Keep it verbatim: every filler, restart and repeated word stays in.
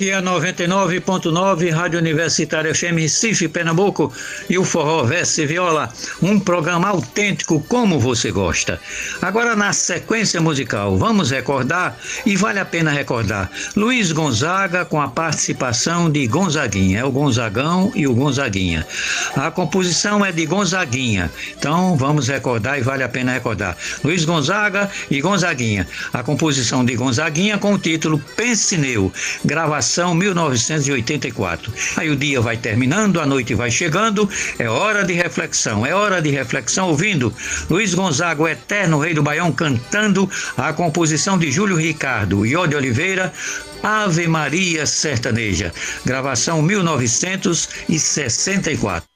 Aqui é a noventa e nove ponto nove, Rádio Universitária F M Recife, Pernambuco, e o Forró Verso e Viola, um programa autêntico como você gosta. Agora, na sequência musical, vamos recordar, e vale a pena recordar, Luiz Gonzaga com a participação de Gonzaguinha, é o Gonzagão e o Gonzaguinha. A composição é de Gonzaguinha, então vamos recordar e vale a pena recordar. Luiz Gonzaga e Gonzaguinha, a composição de Gonzaguinha com o título Pensineu, gravação mil novecentos e oitenta e quatro. Aí o dia vai terminando, a noite vai chegando, é hora de reflexão, é hora de reflexão ouvindo Luiz Gonzaga, o eterno rei do Baião, cantando a composição de Júlio Ricardo e Ode Oliveira, Ave Maria Sertaneja, gravação mil novecentos e sessenta e quatro.